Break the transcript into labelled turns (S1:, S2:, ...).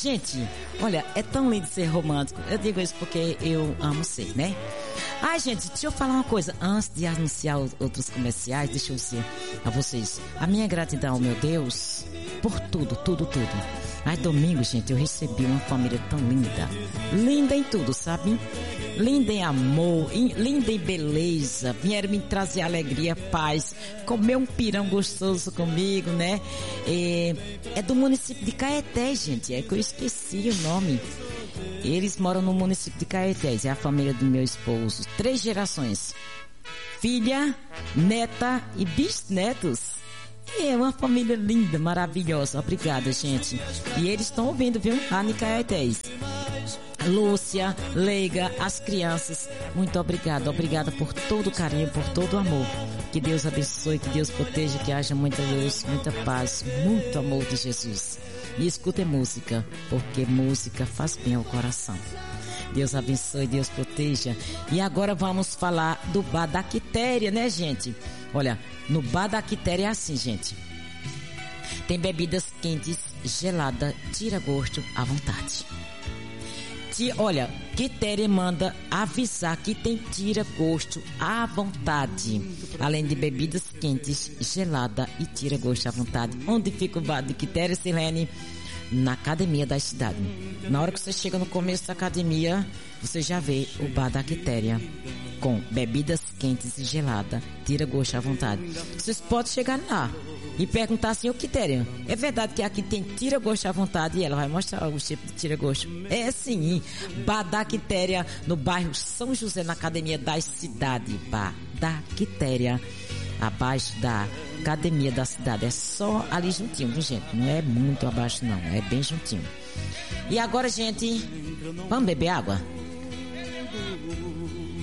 S1: Gente, olha, é tão lindo ser romântico. Eu digo isso porque eu amo ser, né? Ai, gente, deixa eu falar uma coisa. Antes de anunciar os outros comerciais, deixa eu dizer a vocês a minha gratidão, meu Deus, por tudo, tudo, tudo. Ai, domingo, gente, eu recebi uma família tão linda. Linda em tudo, sabe? Linda em amor, linda em beleza. Vieram me trazer alegria, paz. Comer um pirão gostoso comigo, né? É do município de Caeté, gente. É que eu esqueci o nome. Eles moram no município de Caetés. É a família do meu esposo. 3 gerações. Filha, neta e bisnetos. É uma família linda, maravilhosa. Obrigada, gente. E eles estão ouvindo, viu? Lá em Caetés. Lúcia, Leiga, as crianças, muito obrigada. Obrigada por todo o carinho, por todo o amor. Que Deus abençoe, que Deus proteja, que haja muita luz, muita paz, muito amor de Jesus. E escutem música, porque música faz bem ao coração. Deus abençoe, Deus proteja. E agora vamos falar do Bar da Quitéria, né, gente? Olha, no Bar da Quitéria é assim, gente. Tem bebidas quentes, gelada, tira gosto à vontade. Olha, Quitéria manda avisar que tem tira gosto à vontade. Além de bebidas quentes, gelada e tira gosto à vontade. Onde fica o Bar de Quitéria, Silene? Na academia da cidade. Na hora que você chega no começo da academia, você já vê o Bar da Quitéria com bebidas quentes e gelada, tira gosto à vontade. Vocês podem chegar lá e perguntar assim: ô Quitéria, é verdade que aqui tem tira gosto à vontade? E ela vai mostrar o tipo de tira gosto. É sim, Bar da Quitéria, no bairro São José, na academia da cidade. Bar da Quitéria, abaixo da academia da cidade. É só ali juntinho, viu, gente? Não é muito abaixo, não. É bem juntinho. E agora, gente, vamos beber água?